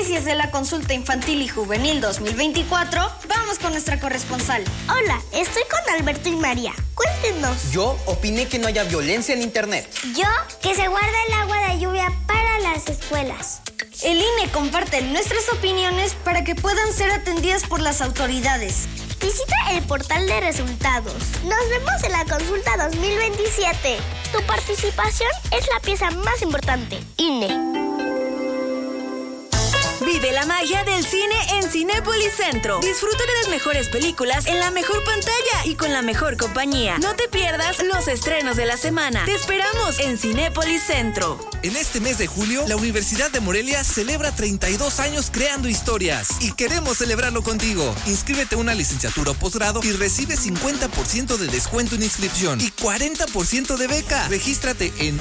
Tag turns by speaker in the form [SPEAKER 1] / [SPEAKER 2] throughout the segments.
[SPEAKER 1] noticias de la consulta infantil y juvenil 2024, vamos con nuestra corresponsal.
[SPEAKER 2] Hola, estoy con Alberto y María. Cuéntenos.
[SPEAKER 3] Yo opiné que no haya violencia en internet.
[SPEAKER 2] Yo, que se guarda el agua de lluvia para las escuelas.
[SPEAKER 1] El INE comparte nuestras opiniones para que puedan ser atendidas por las autoridades.
[SPEAKER 2] Visita el portal de resultados. Nos vemos en la consulta 2027. Tu participación es la pieza más importante. INE.
[SPEAKER 4] Vive la magia del cine en Cinépolis Centro. Disfruta de las mejores películas en la mejor pantalla y con la mejor compañía. No te pierdas los estrenos de la semana. Te esperamos en Cinépolis Centro.
[SPEAKER 5] En este mes de julio, la Universidad de Morelia celebra 32 años creando historias y queremos celebrarlo contigo. Inscríbete a una licenciatura o posgrado y recibe 50% de descuento en inscripción y 40% de beca. Regístrate en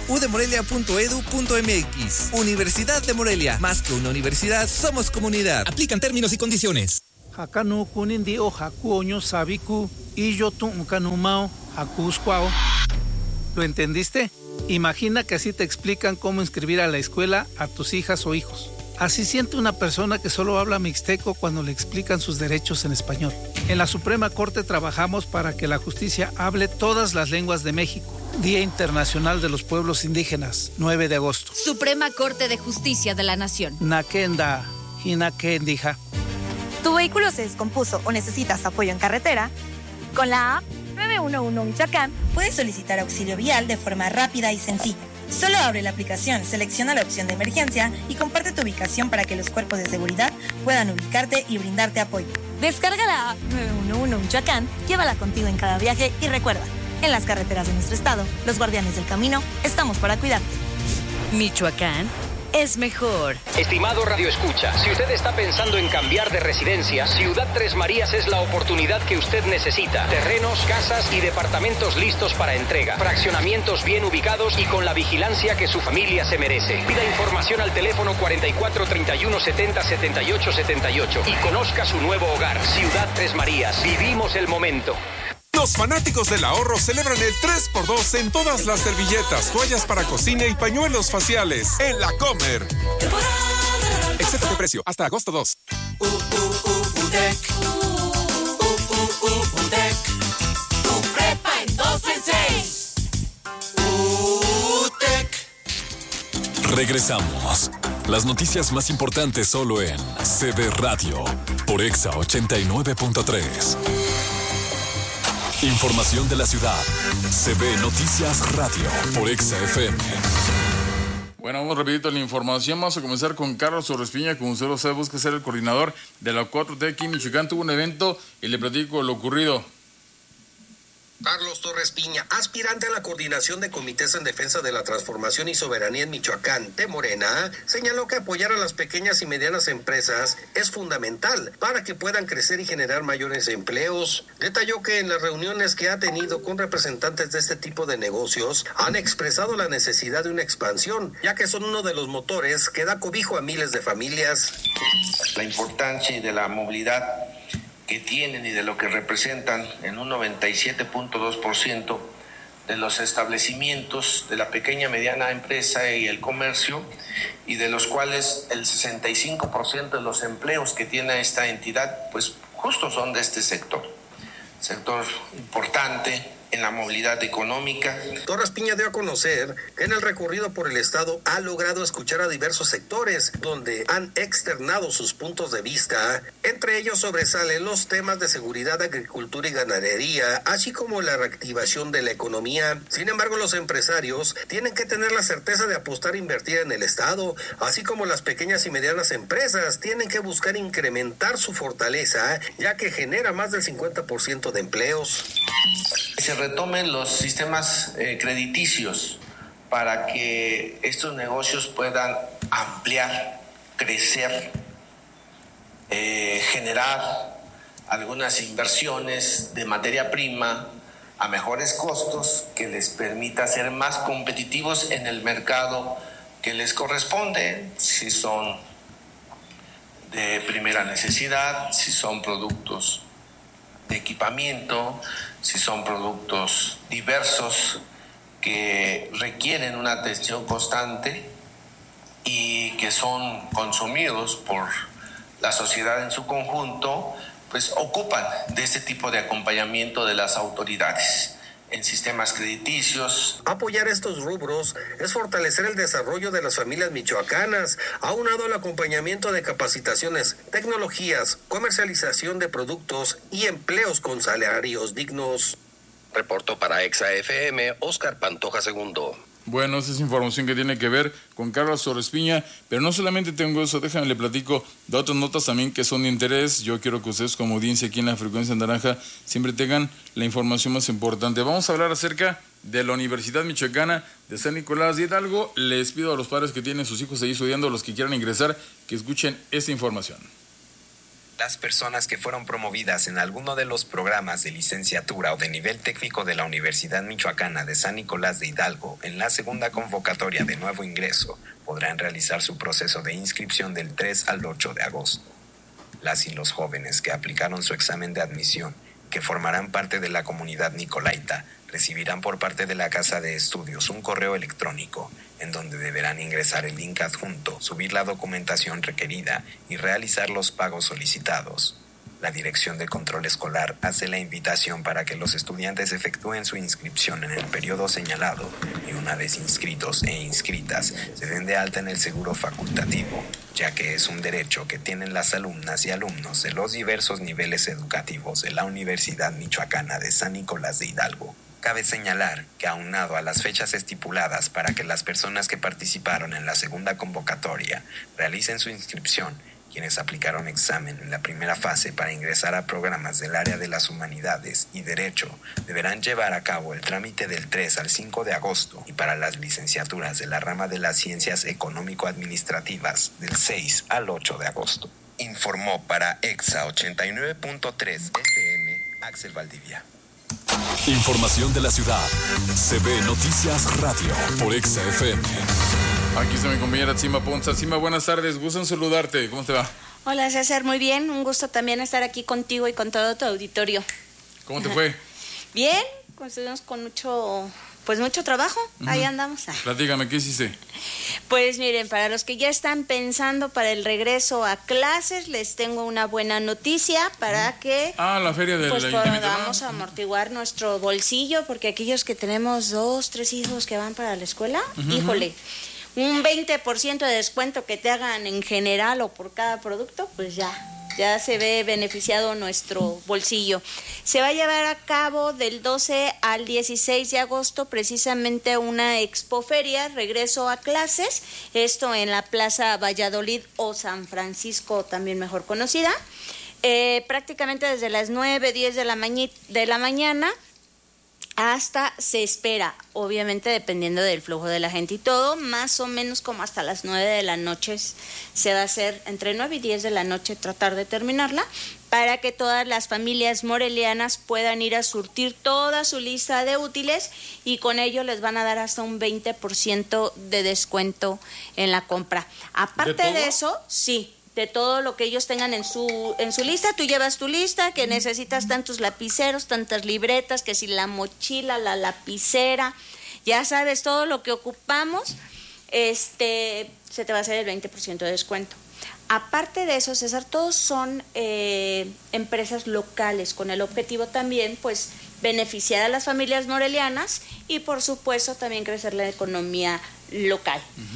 [SPEAKER 5] udemorelia.edu.mx. Universidad de Morelia, más que una universidad, somos comunidad. Aplican términos y condiciones.
[SPEAKER 6] Hakanu kunindi o haku oño sabiku y yo tu unkanumao hakusquao. ¿Lo entendiste? Imagina que así te explican cómo inscribir a la escuela a tus hijas o hijos. Así siente una persona que solo habla mixteco cuando le explican sus derechos en español. En la Suprema Corte trabajamos para que la justicia hable todas las lenguas de México. Día Internacional de los Pueblos Indígenas, 9 de agosto.
[SPEAKER 7] Suprema Corte de Justicia de la Nación.
[SPEAKER 6] Nakenda, Hinakendija.
[SPEAKER 8] ¿Tu vehículo se descompuso o necesitas apoyo en carretera? Con la app 911 Michoacán puedes solicitar auxilio vial de forma rápida y sencilla. Solo abre la aplicación, selecciona la opción de emergencia y comparte tu ubicación para que los cuerpos de seguridad puedan ubicarte y brindarte apoyo. Descarga la app 911 Michoacán, llévala contigo en cada viaje y recuerda, en las carreteras de nuestro estado, los guardianes del camino, estamos para cuidarte.
[SPEAKER 4] Michoacán es mejor.
[SPEAKER 9] Estimado Radio Escucha, si usted está pensando en cambiar de residencia, Ciudad Tres Marías es la oportunidad que usted necesita. Terrenos, casas y departamentos listos para entrega. Fraccionamientos bien ubicados y con la vigilancia que su familia se merece. Pida información al teléfono 44 31 70 78 78 y conozca su nuevo hogar. Ciudad Tres Marías. Vivimos el momento.
[SPEAKER 10] Los fanáticos del ahorro celebran el 3x2 en todas las servilletas, toallas para cocina y pañuelos faciales en La Comer. Excepto de precio, hasta agosto 2.
[SPEAKER 11] UTEC. Tu prepa en 2 en 6. UTEC.
[SPEAKER 12] Regresamos. Las noticias más importantes solo en CB Radio por Exa 89.3. Información de la ciudad. CB Noticias Radio por Exa FM.
[SPEAKER 13] Bueno, vamos rapidito a la información. Vamos a comenzar con Carlos Torres Piña. Como usted lo sabe, busca ser el coordinador de la 4T aquí en Michoacán. Tuvo un evento y le platico lo ocurrido.
[SPEAKER 14] Carlos Torres Piña, aspirante a la coordinación de comités en defensa de la transformación y soberanía en Michoacán de Morena, señaló que apoyar a las pequeñas y medianas empresas es fundamental para que puedan crecer y generar mayores empleos. Detalló que en las reuniones que ha tenido con representantes de este tipo de negocios han expresado la necesidad de una expansión, ya que son uno de los motores que da cobijo a miles de familias.
[SPEAKER 15] La importancia de la movilidad que tienen y de lo que representan en un 97.2% de los establecimientos de la pequeña y mediana empresa y el comercio, y de los cuales el 65% de los empleos que tiene esta entidad, pues justo son de este sector importante en la movilidad económica.
[SPEAKER 14] Torres Piña dio a conocer que en el recorrido por el estado ha logrado escuchar a diversos sectores donde han externado sus puntos de vista. Entre ellos sobresalen los temas de seguridad, agricultura y ganadería, así como la reactivación de la economía. Sin embargo, los empresarios tienen que tener la certeza de apostar e invertir en el estado, así como las pequeñas y medianas empresas tienen que buscar incrementar su fortaleza, ya que genera más del 50% de empleos.
[SPEAKER 15] Se retomen los sistemas crediticios para que estos negocios puedan ampliar, crecer, generar algunas inversiones de materia prima a mejores costos que les permita ser más competitivos en el mercado que les corresponde, si son de primera necesidad, si son productos de equipamiento, si son productos diversos que requieren una atención constante y que son consumidos por la sociedad en su conjunto, pues ocupan de este tipo de acompañamiento de las autoridades en sistemas crediticios.
[SPEAKER 14] Apoyar estos rubros es fortalecer el desarrollo de las familias michoacanas, aunado al acompañamiento de capacitaciones, tecnologías, comercialización de productos y empleos con salarios dignos.
[SPEAKER 16] Reportó para Exa FM, Oscar Pantoja II.
[SPEAKER 13] Bueno, esa es información que tiene que ver con Carlos Orespiña, pero no solamente tengo eso, déjame le platico de otras notas también que son de interés. Yo quiero que ustedes como audiencia aquí en la Frecuencia Naranja siempre tengan la información más importante. Vamos a hablar acerca de la Universidad Michoacana de San Nicolás de Hidalgo. Les pido a los padres que tienen sus hijos ahí estudiando, los que quieran ingresar, que escuchen esta información.
[SPEAKER 17] Las personas que fueron promovidas en alguno de los programas de licenciatura o de nivel técnico de la Universidad Michoacana de San Nicolás de Hidalgo en la segunda convocatoria de nuevo ingreso podrán realizar su proceso de inscripción del 3 al 8 de agosto. Las y los jóvenes que aplicaron su examen de admisión, que formarán parte de la comunidad nicolaita, recibirán por parte de la Casa de Estudios un correo electrónico en donde deberán ingresar el link adjunto, subir la documentación requerida y realizar los pagos solicitados. La Dirección de Control Escolar hace la invitación para que los estudiantes efectúen su inscripción en el periodo señalado y una vez inscritos e inscritas se den de alta en el seguro facultativo, ya que es un derecho que tienen las alumnas y alumnos de los diversos niveles educativos de la Universidad Michoacana de San Nicolás de Hidalgo. Cabe señalar que aunado a las fechas estipuladas para que las personas que participaron en la segunda convocatoria realicen su inscripción, quienes aplicaron examen en la primera fase para ingresar a programas del área de las humanidades y derecho deberán llevar a cabo el trámite del 3 al 5 de agosto y para las licenciaturas de la rama de las ciencias económico-administrativas del 6 al 8 de agosto. Informó para Exa 89.3 FM Axel Valdivia.
[SPEAKER 12] Información de la ciudad. CB Noticias Radio por Exa FM.
[SPEAKER 13] Aquí está mi compañera Tsima Ponza. Tsima, buenas tardes, gusto en saludarte. ¿Cómo te va?
[SPEAKER 18] Hola César, muy bien. Un gusto también estar aquí contigo y con todo tu auditorio.
[SPEAKER 13] ¿Cómo te fue?
[SPEAKER 18] Bien, estuvimos con mucho trabajo. Ahí andamos.
[SPEAKER 13] Platícame, ¿qué hiciste?
[SPEAKER 18] Pues miren, para los que ya están pensando para el regreso a clases, les tengo una buena noticia para que
[SPEAKER 13] la feria del
[SPEAKER 18] podamos amortiguar nuestro bolsillo, porque aquellos que tenemos 2, 3 hijos que van para la escuela, híjole, un 20% de descuento que te hagan en general o por cada producto, pues ya se ve beneficiado nuestro bolsillo. Se va a llevar a cabo del 12 al 16 de agosto precisamente una expoferia, regreso a clases, esto en la Plaza Valladolid o San Francisco, también mejor conocida, prácticamente desde las 9, 10 de la mañana hasta, se espera, obviamente dependiendo del flujo de la gente y todo, más o menos como hasta las 9 de la noche se va a hacer, entre 9 y 10 de la noche tratar de terminarla, para que todas las familias morelianas puedan ir a surtir toda su lista de útiles y con ello les van a dar hasta un 20% de descuento en la compra. Aparte de eso, sí, de todo lo que ellos tengan en su lista. Tú llevas tu lista, que necesitas tantos lapiceros, tantas libretas, que si la mochila, la lapicera, ya sabes, todo lo que ocupamos, se te va a hacer el 20% de descuento. Aparte de eso, César, todos son empresas locales, con el objetivo también, pues, beneficiar a las familias morelianas y, por supuesto, también crecer la economía local.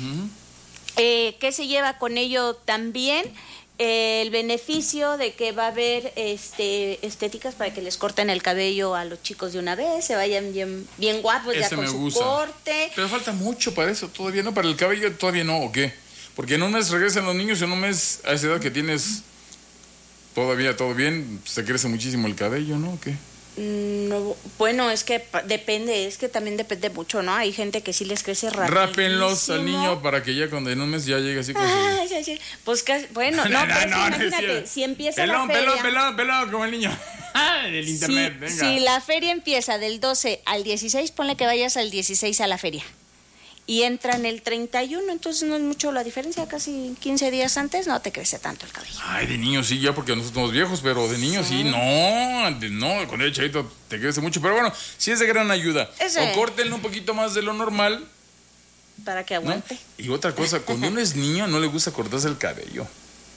[SPEAKER 18] ¿Qué se lleva con ello también? El beneficio de que va a haber estéticas para que les corten el cabello a los chicos de una vez, se vayan bien guapos, ya con su corte.
[SPEAKER 13] Pero falta mucho para eso, todavía no, para el cabello todavía no, ¿o qué? Porque en un mes regresan los niños, en un mes a esa edad que tienes todavía todo bien, se crece muchísimo el cabello, ¿no? ¿O qué?
[SPEAKER 18] No, bueno, es que depende, es que también depende mucho, ¿no? Hay gente que sí les crece rapidísimo.
[SPEAKER 13] Rápenlos al niño para que ya cuando en un mes ya llegue así con
[SPEAKER 18] sí. Pues bueno, pero imagínate, si empieza la feria...
[SPEAKER 13] Pelón, como el niño del internet, venga.
[SPEAKER 18] Si la feria empieza del 12 al 16, ponle que vayas al 16 a la feria. Y entran el 31, entonces no es mucho la diferencia, casi 15 días antes no te crece tanto el cabello.
[SPEAKER 13] Ay, de niños sí, ya porque nosotros somos viejos, pero de niños sí, no, con el chavito te crece mucho, pero bueno, sí es de gran ayuda. O córtenlo un poquito más de lo normal
[SPEAKER 18] para que aguante.
[SPEAKER 13] ¿No? Y otra cosa, cuando uno es niño no le gusta cortarse el cabello.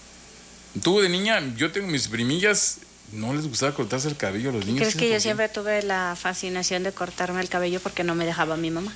[SPEAKER 13] Tú de niña, yo tengo mis primillas, no les gustaba cortarse el cabello a los niños.
[SPEAKER 18] ¿Crees que yo siempre tuve la fascinación de cortarme el cabello porque no me dejaba mi mamá?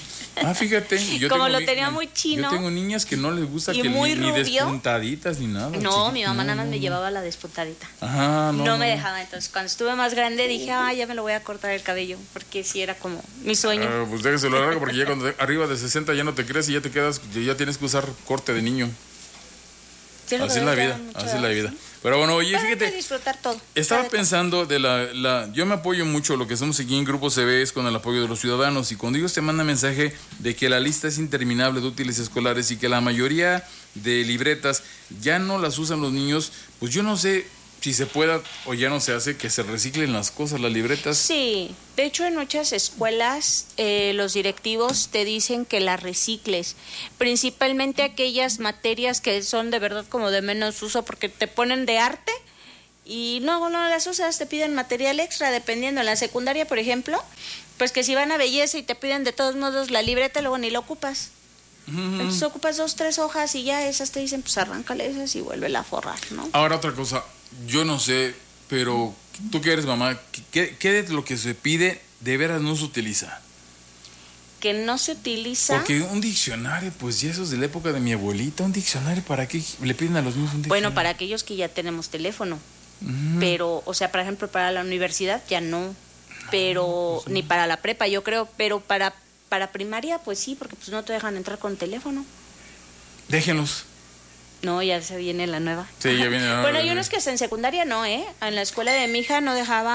[SPEAKER 13] Fíjate.
[SPEAKER 18] Como lo tenía muy chino.
[SPEAKER 13] Yo tengo niñas que no les gusta que
[SPEAKER 18] ni
[SPEAKER 13] despuntaditas ni nada.
[SPEAKER 18] No, mi mamá nada más me llevaba la despuntadita.
[SPEAKER 13] Ajá,
[SPEAKER 18] no me dejaba. Entonces, cuando estuve más grande dije, ya me lo voy a cortar el cabello, porque sí era como mi sueño.
[SPEAKER 13] Pues déjeselo largo, porque ya cuando arriba de 60 ya no te crees y ya te quedas, ya tienes que usar corte de niño. Así es la vida, Pero bueno, oye, fíjate,
[SPEAKER 18] hay que disfrutar todo.
[SPEAKER 13] Estaba pensando yo me apoyo mucho, lo que hacemos aquí en Grupo CB es con el apoyo de los ciudadanos, y cuando ellos te mandan mensaje de que la lista es interminable de útiles escolares y que la mayoría de libretas ya no las usan los niños, pues yo no sé si se pueda o ya no se hace que se reciclen las cosas, las libretas.
[SPEAKER 18] Sí, de hecho en muchas escuelas los directivos te dicen que las recicles, principalmente aquellas materias que son de verdad como de menos uso, porque te ponen de arte y no las usas, te piden material extra, dependiendo. En la secundaria, por ejemplo, pues que si van a belleza y te piden de todos modos la libreta, luego ni la ocupas. Entonces ocupas 2, 3 hojas y ya esas te dicen, pues arráncale esas y vuélvela a forrar, ¿no?
[SPEAKER 13] Ahora otra cosa, yo no sé, pero tú que eres mamá, ¿qué de lo que se pide de veras no se utiliza?
[SPEAKER 18] Que no se utiliza.
[SPEAKER 13] Porque un diccionario, pues ya eso es de la época de mi abuelita, un diccionario, ¿para qué le piden a los niños un diccionario?
[SPEAKER 18] Bueno, para aquellos que ya tenemos teléfono, pero, o sea, por ejemplo, para la universidad ya no, pero ni para la prepa, yo creo, pero para primaria, pues sí, porque pues no te dejan entrar con teléfono.
[SPEAKER 13] Déjenlos.
[SPEAKER 18] No, ya se viene la nueva.
[SPEAKER 13] Sí, ya viene la nueva.
[SPEAKER 18] Bueno, hay unos que en secundaria no, En la escuela de mi hija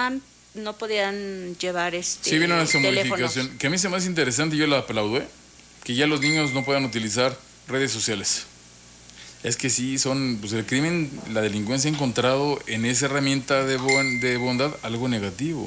[SPEAKER 18] no podían llevar
[SPEAKER 13] Sí, vino esa modificación, que a mí se me hace interesante y yo la aplaudé, que ya los niños no puedan utilizar redes sociales. Es que sí, pues el crimen, la delincuencia ha encontrado en esa herramienta de bondad algo negativo.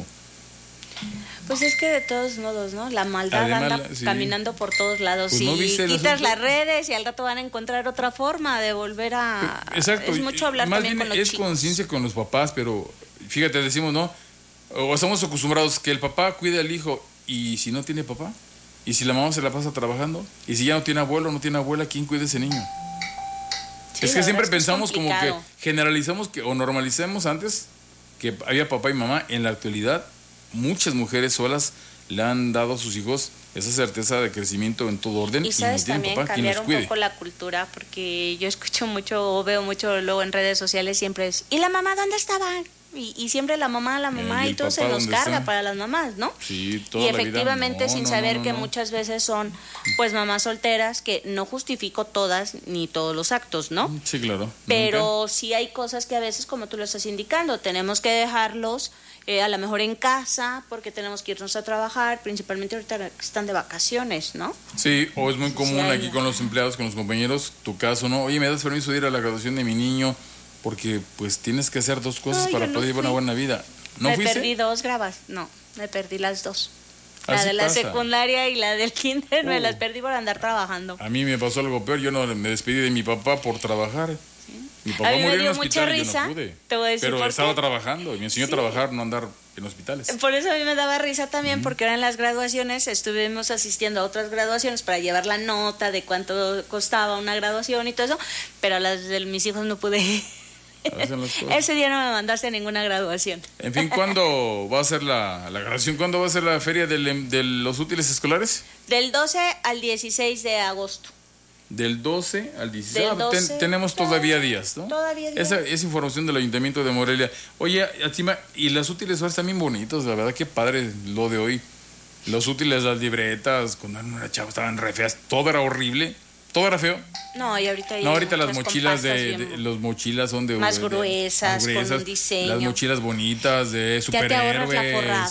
[SPEAKER 18] Pues es que de todos modos, ¿no? La maldad anda caminando por todos lados. Pues y quitas las redes y al rato van a encontrar otra forma de volver a...
[SPEAKER 13] Exacto.
[SPEAKER 18] Es mucho hablar
[SPEAKER 13] más
[SPEAKER 18] también
[SPEAKER 13] bien
[SPEAKER 18] con los
[SPEAKER 13] chicos. Es conciencia con los papás, pero fíjate, decimos, ¿no? O estamos acostumbrados que el papá cuide al hijo, y si no tiene papá, y si la mamá se la pasa trabajando, y si ya no tiene abuelo o no tiene abuela, ¿quién cuida a ese niño? Sí, es que siempre pensamos como que generalizamos o normalicemos antes que había papá y mamá. En la actualidad muchas mujeres solas le han dado a sus hijos esa certeza de crecimiento en todo orden.
[SPEAKER 18] Y sabes,
[SPEAKER 13] no
[SPEAKER 18] también
[SPEAKER 13] papá,
[SPEAKER 18] cambiar un poco la cultura, porque yo escucho mucho o veo mucho luego en redes sociales, siempre es, ¿y la mamá dónde estaba? Y siempre la mamá y todo se nos carga para las mamás, ¿no?
[SPEAKER 13] Sí, toda
[SPEAKER 18] y
[SPEAKER 13] la
[SPEAKER 18] efectivamente
[SPEAKER 13] vida.
[SPEAKER 18] Sin saber que muchas veces son pues mamás solteras, que no justifico todas ni todos los actos, ¿no?
[SPEAKER 13] Sí, claro.
[SPEAKER 18] Pero sí hay cosas que a veces, como tú lo estás indicando, tenemos que dejarlos a lo mejor en casa, porque tenemos que irnos a trabajar, principalmente ahorita que están de vacaciones, ¿no?
[SPEAKER 13] Sí, o es muy común aquí con los empleados, con los compañeros, tu caso, ¿no? Oye, ¿me das permiso de ir a la graduación de mi niño? Porque pues tienes que hacer 2 cosas para poder llevar una buena vida. ¿No fuiste?
[SPEAKER 18] Me perdí 2 me perdí las 2. La de la secundaria y la del kinder me las perdí por andar trabajando.
[SPEAKER 13] A mí me pasó algo peor, yo no me despedí de mi papá por trabajar. ¿Sí? Mi papá murió en el hospital y yo no pude.
[SPEAKER 18] Te voy a decir
[SPEAKER 13] pero estaba trabajando y me enseñó a trabajar, no andar en hospitales.
[SPEAKER 18] Por eso a mí me daba risa también, porque ahora en las graduaciones estuvimos asistiendo a otras graduaciones para llevar la nota de cuánto costaba una graduación y todo eso, pero a las de mis hijos no pude. Ese día no me mandaste a ninguna graduación.
[SPEAKER 13] En fin, ¿cuándo va a ser la graduación? ¿Cuándo va a ser la feria de los útiles escolares?
[SPEAKER 18] Del 12 al 16 de agosto.
[SPEAKER 13] Del 12 al 16. Tenemos todavía días, ¿no?
[SPEAKER 18] Todavía días.
[SPEAKER 13] Esa información del Ayuntamiento de Morelia. Oye, Atsima, y las útiles escolares están bien bonitos, la verdad, qué padre lo de hoy. Los útiles, las libretas, cuando era chavo estaban re feas, todo era horrible. ¿Todo era feo?
[SPEAKER 18] No, y ahorita
[SPEAKER 13] ahorita las mochilas los mochilas son de
[SPEAKER 18] más gruesas, con un diseño.
[SPEAKER 13] Las mochilas bonitas de superhéroes. Ya te ahorras la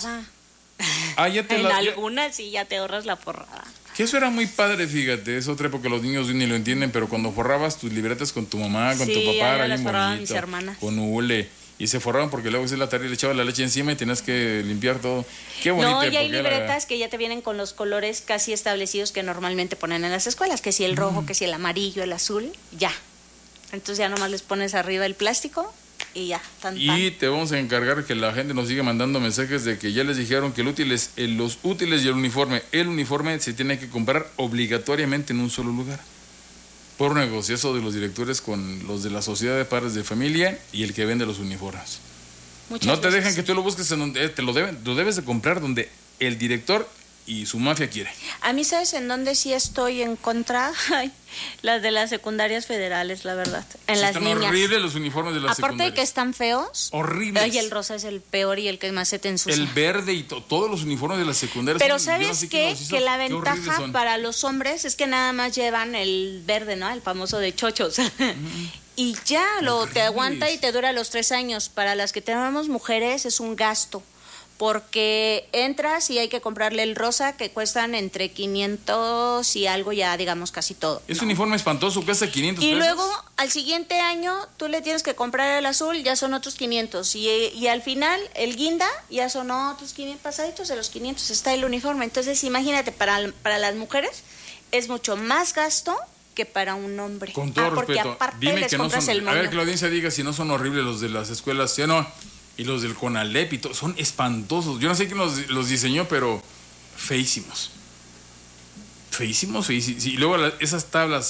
[SPEAKER 18] forrada. Algunas sí ya te ahorras la forrada.
[SPEAKER 13] Que eso era muy padre, fíjate, es otra época, los niños ni lo entienden, pero cuando forrabas tus libretas con tu mamá, con tu papá, era bien bonito.
[SPEAKER 18] Mis hermanas.
[SPEAKER 13] Con hule. Y se forraban porque luego se la tarea le echaba la leche encima y tenías que limpiar todo. Qué bonito.
[SPEAKER 18] No, y hay libretas que ya te vienen con los colores casi establecidos que normalmente ponen en las escuelas, que si el rojo, que si el amarillo, el azul, ya. Entonces ya nomás les pones arriba el plástico y ya.
[SPEAKER 13] Y te vamos a encargar que la gente nos siga mandando mensajes de que ya les dijeron que los útiles y el uniforme se tiene que comprar obligatoriamente en un solo lugar. Por negociazo de los directores con los de la Sociedad de Padres de Familia y el que vende los uniformes. No te dejan que tú lo busques en donde lo debes de comprar donde el director y su mafia quiere.
[SPEAKER 18] A mí, ¿sabes en dónde sí estoy en contra? Ay, las de las secundarias federales, la verdad. En las niñas. Están
[SPEAKER 13] horribles los uniformes de las secundarias.
[SPEAKER 18] Aparte de que están feos.
[SPEAKER 13] Horribles.
[SPEAKER 18] Ay, el rosa es el peor y el que más se te ensucia.
[SPEAKER 13] El verde y todos los uniformes de las secundarias.
[SPEAKER 18] Pero ¿sabes qué? Que la ventaja para los hombres es que nada más llevan el verde, ¿no? El famoso de chochos. Y ya te aguanta y te dura los 3 años. Para las que tenemos mujeres es un gasto. Porque entras y hay que comprarle el rosa que cuestan entre 500 y algo ya, digamos, casi todo.
[SPEAKER 13] Es un uniforme espantoso, cuesta 500 pesos.
[SPEAKER 18] Y luego, al siguiente año, tú le tienes que comprar el azul, ya son otros 500. Y al final, el guinda, ya son otros 500, pasaditos de los 500, está el uniforme. Entonces, imagínate, para las mujeres es mucho más gasto que para un hombre.
[SPEAKER 13] Con todo
[SPEAKER 18] porque
[SPEAKER 13] respeto,
[SPEAKER 18] aparte
[SPEAKER 13] dime
[SPEAKER 18] les
[SPEAKER 13] que no
[SPEAKER 18] compras
[SPEAKER 13] son...
[SPEAKER 18] el moño.
[SPEAKER 13] A ver, que la audiencia diga si no son horribles los de las escuelas, ¿sí no? Y los del CONALEP y todo, son espantosos. Yo no sé quién los diseñó, pero feísimos. Feísimos. Y luego esas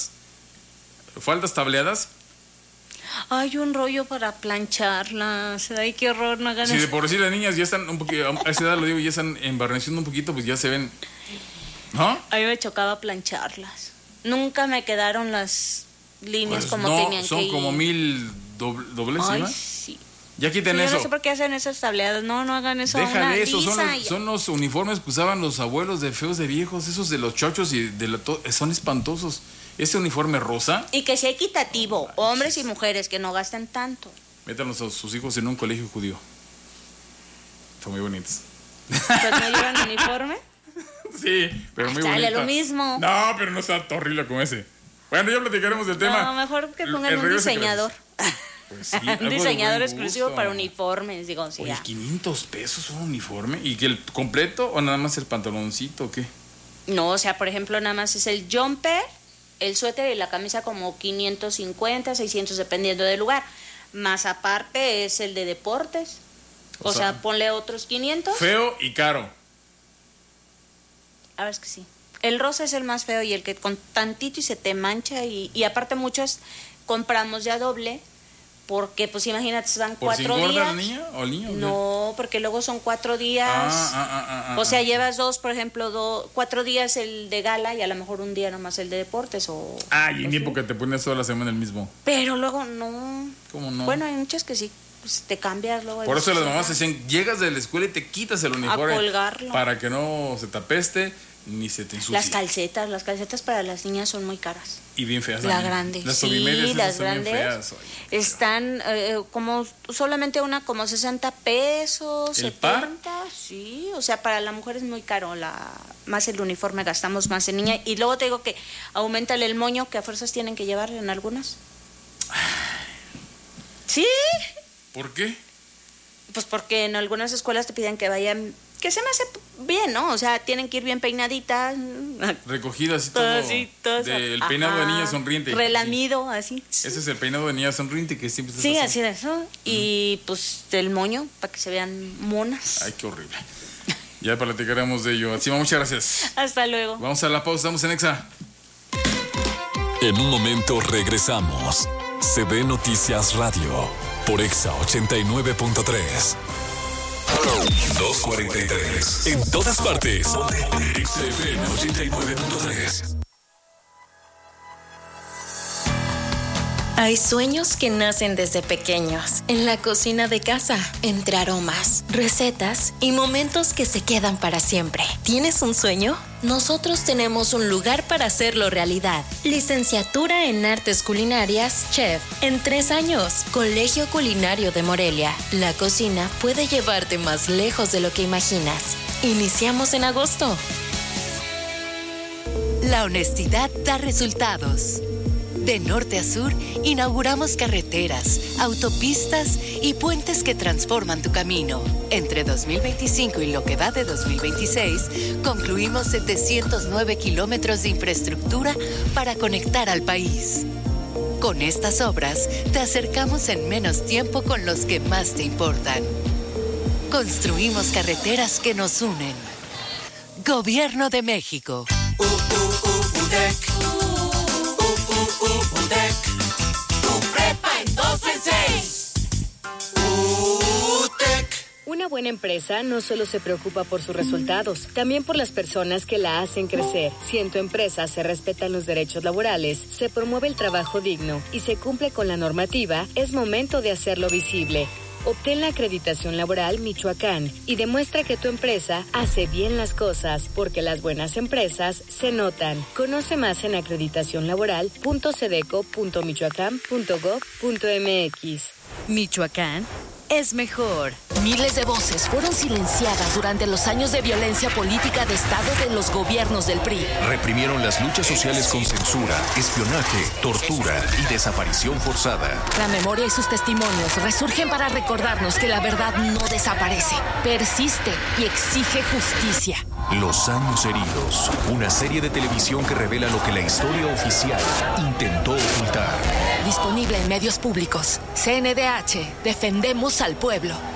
[SPEAKER 13] faldas tableadas.
[SPEAKER 18] Hay un rollo para plancharlas. Ay, qué horror, no hagan
[SPEAKER 13] eso.
[SPEAKER 18] Si
[SPEAKER 13] de por sí las niñas ya están un poquito, a esa edad lo digo, ya están embarneciendo un poquito, pues ya se ven, ¿no?
[SPEAKER 18] A mí me chocaba plancharlas. Nunca me quedaron las líneas pues como tenían que ir.
[SPEAKER 13] Son como 1000 dobles,
[SPEAKER 18] ay,
[SPEAKER 13] ¿no?
[SPEAKER 18] Sí.
[SPEAKER 13] Ya quiten eso.
[SPEAKER 18] Yo no sé por qué hacen esas tableadas. No hagan eso.
[SPEAKER 13] Déjale eso. Son los uniformes que usaban los abuelos de feos de viejos. Esos de los chochos y son espantosos. Ese uniforme rosa.
[SPEAKER 18] Y que sea equitativo. Hombres y mujeres que no gasten tanto.
[SPEAKER 13] Métanos a sus hijos en un colegio judío. Son muy bonitos.
[SPEAKER 18] ¿Pues no llevan uniforme?
[SPEAKER 13] Sí, pero muy bonito.
[SPEAKER 18] Dale lo mismo.
[SPEAKER 13] No, pero no está horrible como ese. Bueno, ya platicaremos del tema.
[SPEAKER 18] No, mejor que pongan un diseñador.
[SPEAKER 13] Pues sí,
[SPEAKER 18] un diseñador exclusivo para uniformes, digo, sí.
[SPEAKER 13] Oye, 500 pesos un uniforme. ¿Y que el completo o nada más el pantaloncito o qué?
[SPEAKER 18] No, o sea, por ejemplo, nada más es el jumper, el suéter y la camisa como 550, 600 dependiendo del lugar. Más aparte es el de deportes. O sea, ponle otros 500.
[SPEAKER 13] Feo y caro.
[SPEAKER 18] A ver, es que sí. El rosa es el más feo y el que con tantito y se te mancha y aparte muchos compramos ya doble. Porque, pues imagínate, se van 4 días.
[SPEAKER 13] ¿Por si engorda la niña o el niño?
[SPEAKER 18] No, porque luego son 4 días. O sea, llevas 2, por ejemplo, 4 días el de gala y a lo mejor un día nomás el de deportes o...
[SPEAKER 13] y en tiempo que te pones toda la semana el mismo.
[SPEAKER 18] Pero luego no.
[SPEAKER 13] ¿Cómo no?
[SPEAKER 18] Bueno, hay muchas que sí, pues te cambias luego.
[SPEAKER 13] Por eso las mamás dicen, llegas de la escuela y te quitas el uniforme.
[SPEAKER 18] A colgarlo.
[SPEAKER 13] Para que no se te apeste ni se te ensucie.
[SPEAKER 18] Las calcetas para las niñas son muy caras.
[SPEAKER 13] Y bien feas.
[SPEAKER 18] La grande.
[SPEAKER 13] Las
[SPEAKER 18] sí, las grandes están como solamente una como 60 pesos,
[SPEAKER 13] ¿El
[SPEAKER 18] 70.
[SPEAKER 13] Par?
[SPEAKER 18] Sí, o sea, para la mujer es muy caro, más el uniforme gastamos más en niña. Y luego te digo que aumenta el moño que a fuerzas tienen que llevar en algunas. ¿Sí?
[SPEAKER 13] ¿Por qué?
[SPEAKER 18] Pues porque en algunas escuelas te piden que vayan... Que se me hace bien, ¿no? O sea, tienen que ir bien peinaditas.
[SPEAKER 13] Recogidas y todo.
[SPEAKER 18] Sí, todo
[SPEAKER 13] el peinado de niña sonriente.
[SPEAKER 18] Relamido, así.
[SPEAKER 13] Ese es el peinado de niña sonriente que siempre
[SPEAKER 18] sí, así de eso. Y pues el moño, para que se vean monas.
[SPEAKER 13] Ay, qué horrible. Ya platicaremos de ello. Atsima, muchas gracias.
[SPEAKER 18] Hasta luego.
[SPEAKER 13] Vamos a la pausa, estamos en Exa.
[SPEAKER 12] En un momento regresamos. CB Noticias Radio por Exa 89.3. 2:43. En todas partes. XFM 89.3.
[SPEAKER 19] Hay sueños que nacen desde pequeños, en la cocina de casa, entre aromas, recetas y momentos que se quedan para siempre. ¿Tienes un sueño? Nosotros tenemos un lugar para hacerlo realidad. Licenciatura en Artes Culinarias, Chef, en 3 años. Colegio Culinario de Morelia. La cocina puede llevarte más lejos de lo que imaginas. Iniciamos en agosto.
[SPEAKER 20] La honestidad da resultados. De norte a sur, inauguramos carreteras, autopistas y puentes que transforman tu camino. Entre 2025 y lo que va de 2026, concluimos 709 kilómetros de infraestructura para conectar al país. Con estas obras, te acercamos en menos tiempo con los que más te importan. Construimos carreteras que nos unen. Gobierno de México.
[SPEAKER 11] UTEC. UTEC. Tu prepa en 2 en 6. UTEC.
[SPEAKER 21] Una buena empresa no solo se preocupa por sus resultados, también por las personas que la hacen crecer. Si en tu empresa se respetan los derechos laborales, se promueve el trabajo digno y se cumple con la normativa, es momento de hacerlo visible. Obtén la acreditación laboral Michoacán y demuestra que tu empresa hace bien las cosas, porque las buenas empresas se notan. Conoce más en acreditacionlaboral.sedeco.michoacán.gov.mx.
[SPEAKER 22] Michoacán es mejor. Miles de voces fueron silenciadas durante los años de violencia política de Estado de los gobiernos del PRI.
[SPEAKER 23] Reprimieron las luchas sociales con censura, espionaje, tortura y desaparición forzada.
[SPEAKER 22] La memoria y sus testimonios resurgen para recordarnos que la verdad no desaparece, persiste y exige justicia.
[SPEAKER 23] Los años heridos, una serie de televisión que revela lo que la historia oficial intentó ocultar.
[SPEAKER 22] Disponible en medios públicos. CNDH, defendemos al pueblo.